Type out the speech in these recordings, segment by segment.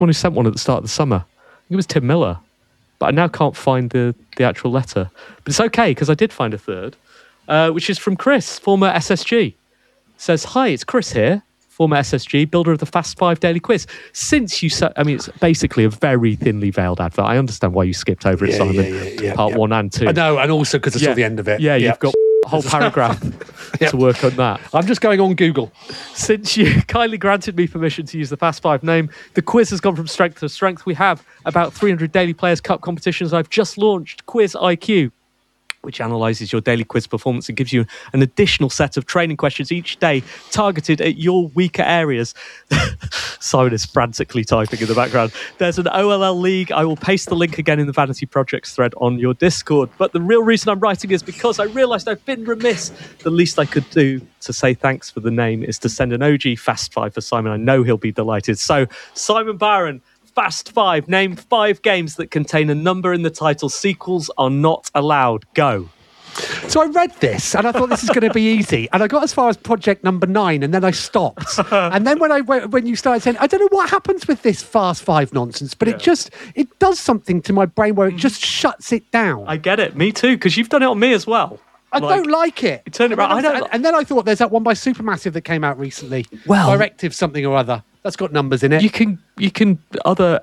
one who sent one at the start of the summer. It was Tim Miller, but I now can't find the actual letter. But it's okay, because I did find a third, which is from Chris, former SSG. Says, hi, it's Chris here, former SSG, builder of the Fast 5 daily quiz. Since you it's basically a very thinly veiled advert. I understand why you skipped over it, Simon, part 1 and 2. I know, and also because I saw the end of it. Yeah, you've got a whole paragraph to work on that. I'm just going on Google. Since you kindly granted me permission to use the Fast 5 name, the quiz has gone from strength to strength. We have about 300 Daily Players Cup competitions. I've just launched Quiz IQ, which analyses your daily quiz performance and gives you an additional set of training questions each day targeted at your weaker areas. Simon is frantically typing in the background. There's an OLL league. I will paste the link again in the Vanity Projects thread on your Discord. But the real reason I'm writing is because I realised I've been remiss. The least I could do to say thanks for the name is to send an OG Fast 5 for Simon. I know he'll be delighted. So, Simon Barron, Fast 5. Name 5 games that contain a number in the title. Sequels are not allowed. Go. So I read this and I thought this is going to be easy. And I got as far as project number 9 and then I stopped. And then when you started saying, I don't know what happens with this Fast 5 nonsense, but it does something to my brain where it just shuts it down. I get it. Me too, because you've done it on me as well. I don't like it. Turn it around. And then I thought there's that one by Supermassive that came out recently. Well, Directive something or other. That's got numbers in it. You can other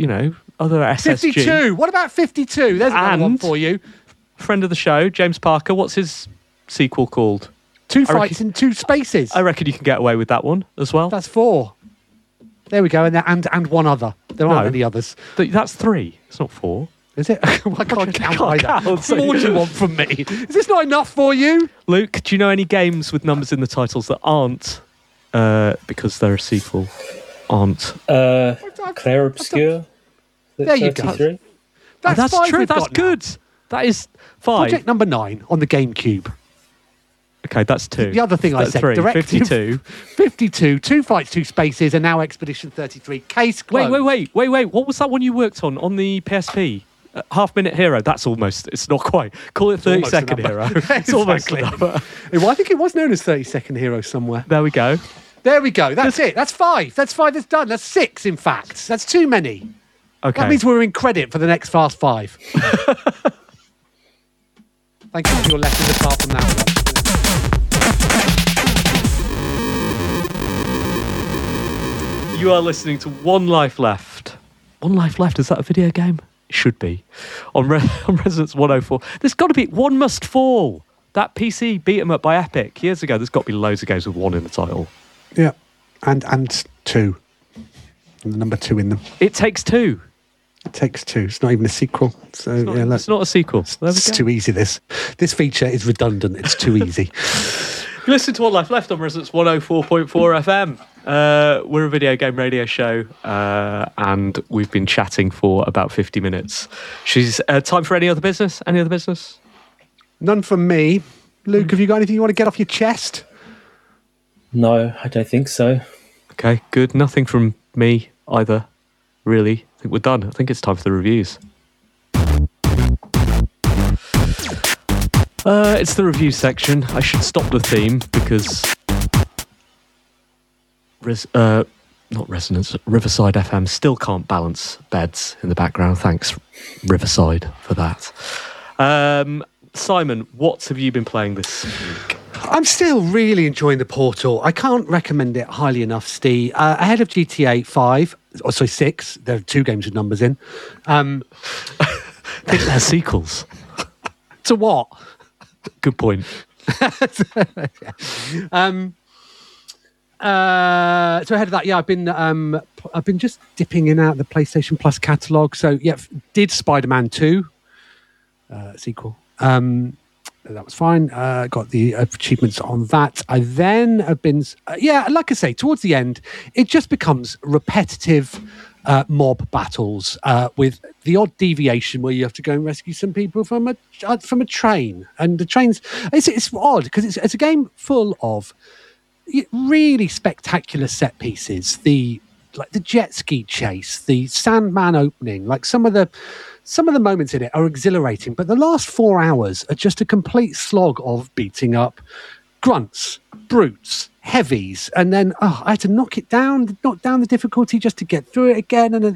SSG. 52. What about 52? There's another one for you. Friend of the show, James Parker. What's his sequel called? 2 Fights in 2 Spaces. I reckon you can get away with that one as well. That's 4. There we go. And one other. There aren't any others. That's 3. It's not 4. Is it? I can't count either. What more do you want from me? Is this not enough for you? Luke, do you know any games with numbers in the titles that aren't, because they're a sequel, aren't? Claire Obscure. There you go. That's true. That's good. That is 5. Project number 9 on the GameCube. Okay, that's 2. The other thing I said, 3, Directive 52. 52, 2 Fights, 2 Spaces, and now Expedition 33. Case closed. Wait. What was that one you worked on the PSP? Half-Minute Hero. That's almost, it's not quite. Call it 30-second Hero. It's almost a number. Well, I think it was known as 30-second Hero somewhere. There we go. That's it. That's 5. That's done. That's 6, in fact. That's too many. Okay. That means we're in credit for the next Fast 5. Thank you for your letters apart from that one. You are listening to One Life Left. One Life Left, is that a video game? It should be. On Resonance 104. There's got to be One Must Fall. That PC beat 'em up by Epic years ago. There's got to be loads of games with 1 in the title. Yeah. And 2. And the number 2 in them. It Takes Two. It Takes Two. It's not even a sequel. So it's not a sequel. It's too easy, this feature is redundant. It's too easy. You listen to One Life Left on Resonance 104.4 FM. We're a video game radio show, and we've been chatting for about 50 minutes. Time for any other business? Any other business? None from me. Luke, have you got anything you want to get off your chest? No, I don't think so. Okay, good. Nothing from me either, really. I think we're done. I think it's time for the reviews. It's the review section. I should stop the theme because Riverside FM still can't balance beds in the background. Thanks, Riverside, for that. Simon, what have you been playing this week? I'm still really enjoying the Portal. I can't recommend it highly enough, Steve. Ahead of GTA 6. There are 2 games with numbers in. I think they're sequels. To what? Good point. So ahead of that, I've been just dipping in and out the PlayStation Plus catalogue. So did Spider-Man 2 sequel. That was fine. Got the achievements on that. I then have been, like I say, towards the end, it just becomes repetitive mob battles with the odd deviation where you have to go and rescue some people from a train. And the trains, it's odd because it's a game full of really spectacular set pieces. The jet ski chase, the Sandman opening, like some of the moments in it are exhilarating, but the last 4 hours are just a complete slog of beating up grunts, brutes, heavies, and then I had to knock down the difficulty just to get through it again, and